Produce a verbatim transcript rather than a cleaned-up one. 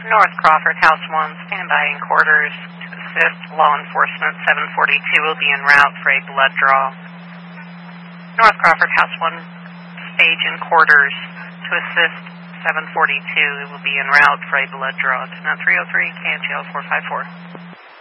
North Crawford, House one, standby in quarters to assist law enforcement. seven forty-two will be en route for a blood draw. North Crawford, House one, stage in quarters to assist. seven forty-two will be en route for a blood draw. It's now three oh three, K N G L four five four.